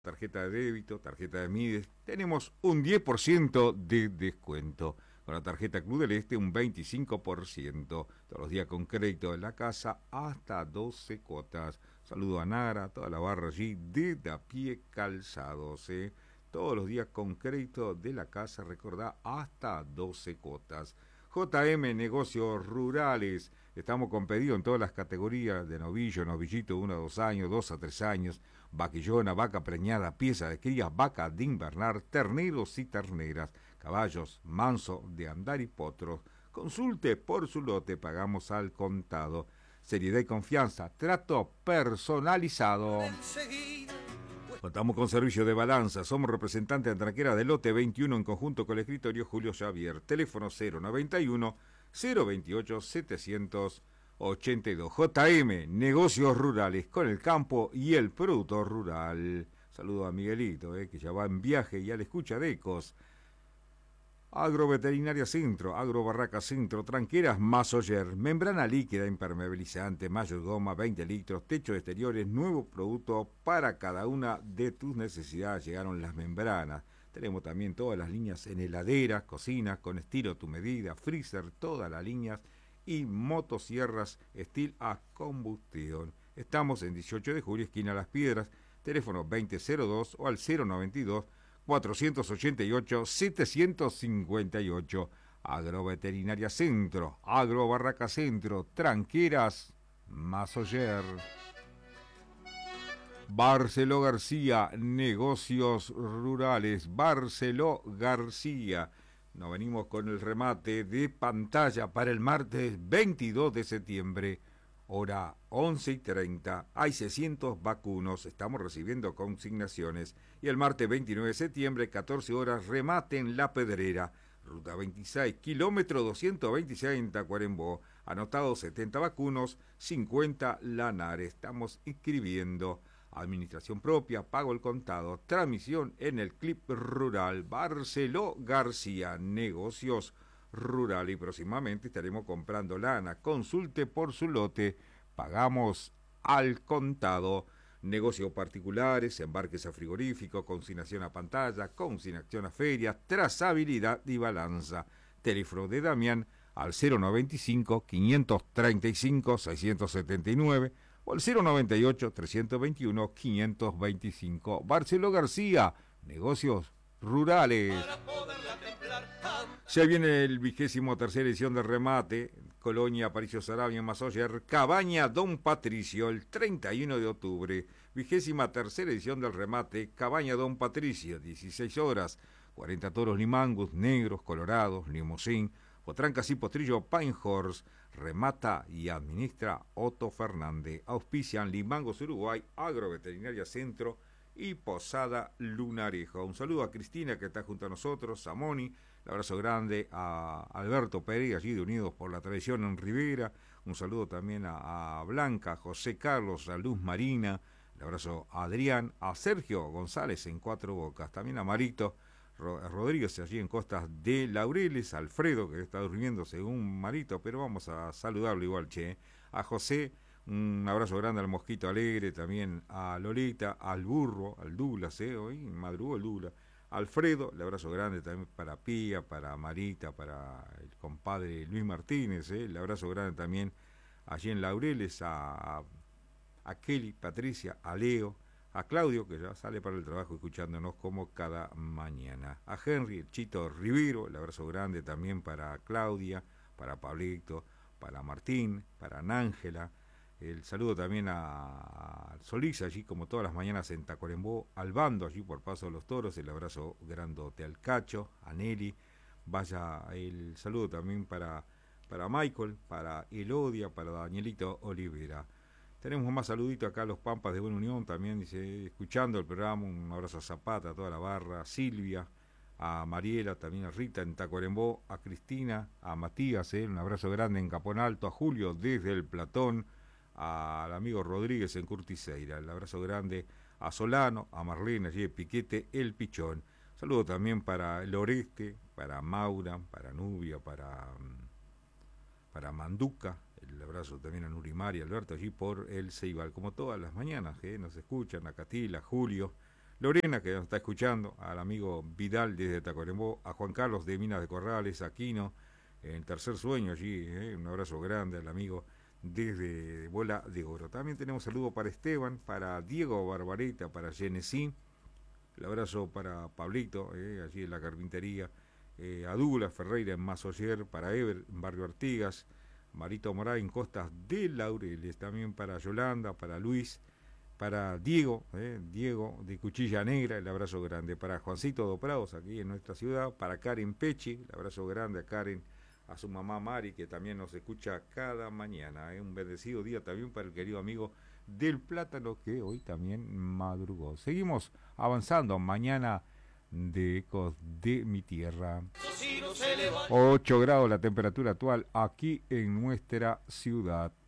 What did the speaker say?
tarjeta de débito, tarjeta de Mides, tenemos un 10% de descuento. Con la tarjeta Club del Este un 25%. Todos los días con crédito en la casa hasta 12 cuotas. Saludo a Nara, toda la barra allí de Da Pie Calzados. Todos los días con crédito de la casa, recordá, hasta 12 cuotas. JM Negocios Rurales. Estamos con pedido en todas las categorías de novillo, novillito de 1 a 2 años, 2 a 3 años, vaquillona, vaca preñada, pieza de cría, vaca de invernar, terneros y terneras, caballos, manso de andar y potros. Consulte por su lote, pagamos al contado. Seriedad y confianza, trato personalizado. Contamos con servicio de balanza, somos representantes de Tranquera del lote 21 en conjunto con el escritorio Julio Javier. Teléfono 091 028 782. JM, negocios rurales con el campo y el productor rural. Saludo a Miguelito, que ya va en viaje y ya le escucha de Ecos. Agroveterinaria Centro, Agrobarraca Centro, Tranqueras Masoyer, membrana líquida impermeabilizante, mayo goma, 20 litros, techo de exteriores, nuevo producto para cada una de tus necesidades. Llegaron las membranas. Tenemos también todas las líneas en heladeras, cocinas, con estilo a tu medida, freezer, todas las líneas y motosierras estilo a combustión. Estamos en 18 de julio, esquina Las Piedras, teléfono 2002 o al 092 488 758. Agroveterinaria Centro, Agrobarraca Centro, Tranqueras Masoyer. Barceló García, negocios rurales. Barceló García. Nos venimos con el remate de pantalla para el martes 22 de septiembre, hora 11:30. Hay 600 vacunos, estamos recibiendo consignaciones. Y el martes 29 de septiembre, 14 horas, remate en La Pedrera. Ruta 26, kilómetro 226 en Tacuarembó. Anotados 70 vacunos, 50 Lanares. Estamos inscribiendo. Administración propia, pago el contado, transmisión en el Clip Rural. Barceló García, negocios rural, y próximamente estaremos comprando lana. Consulte por su lote, pagamos al contado. Negocios particulares, embarques a frigorífico, consignación a pantalla, consignación a ferias, trazabilidad y balanza. Teléfono de Damián al 095 535 679 o al 098 321 525. Barceló García, negocios rurales. Ya viene el 23ª edición del remate, Colonia Aparicio Saravia, Masoyer, Cabaña Don Patricio, el 31 de octubre. 23ª edición del remate, Cabaña Don Patricio, 16 horas, 40 toros limangus, negros, colorados, limosín, potrancas y potrillo Pinehorse. Remata y administra Otto Fernández. Auspician Limangos Uruguay, Agroveterinaria Centro y Posada Lunarejo. Un saludo a Cristina, que está junto a nosotros, a Moni, un abrazo grande a Alberto Pérez, allí de Unidos por la Tradición en Rivera. Un saludo también a Blanca, a José Carlos, a Luz Marina, un abrazo a Adrián, a Sergio González en Cuatro Bocas, también a Marito Rodríguez allí en Costas de Laureles, Alfredo, que está durmiendo según Marito, pero vamos a saludarlo igual, a José, un abrazo grande al Mosquito Alegre, también a Lolita, al Burro, al Douglas, hoy madrugó el Douglas, Alfredo, el abrazo grande también para Pía, para Marita, para el compadre Luis Martínez, el abrazo grande también allí en Laureles, a Kelly, Patricia, a Leo, a Claudio, que ya sale para el trabajo escuchándonos como cada mañana, a Henry, el Chito Rivero, el abrazo grande también para Claudia, para Pablito, para Martín, para Nángela, el saludo también a Solís, allí como todas las mañanas en Tacuarembó, al Bando, allí por Paso de los Toros, el abrazo grandote al Cacho, a Nelly, vaya el saludo también para Michael, para Elodia, para Danielito Olivera. Tenemos más saluditos acá a los Pampas de Buena Unión, también dice, escuchando el programa, un abrazo a Zapata, a toda la barra, a Silvia, a Mariela, también a Rita en Tacuarembó, a Cristina, a Matías, un abrazo grande en Capón Alto, a Julio desde el Platón, al amigo Rodríguez en Curtiseira, el abrazo grande a Solano, a Marlene, allí de Piquete, el Pichón. Saludo también para el Oreste, para Maura, para Nubia, para Manduca, el abrazo también a Nurimar y Alberto allí por el Ceibal, como todas las mañanas, nos escuchan, a Catila, Julio, Lorena, que nos está escuchando, al amigo Vidal desde Tacuarembó, a Juan Carlos de Minas de Corrales, a Aquino, en Tercer Sueño allí, un abrazo grande al amigo desde Bola de Oro. También tenemos saludo para Esteban, para Diego Barbareta, para Genesí, el abrazo para Pablito, allí en la carpintería, a Douglas Ferreira en Masoyer, para Ever en Barrio Artigas, Marito Morá en Costas de Laureles, también para Yolanda, para Luis, para Diego, Diego de Cuchilla Negra, el abrazo grande, para Juancito Doprados aquí en nuestra ciudad, para Karen Pechi, el abrazo grande a Karen, a su mamá Mari, que también nos escucha cada mañana. Un bendecido día también para el querido amigo del Plátano, que hoy también madrugó. Seguimos avanzando, mañana de Ecos de mi Tierra. 8 grados la temperatura actual aquí en nuestra ciudad.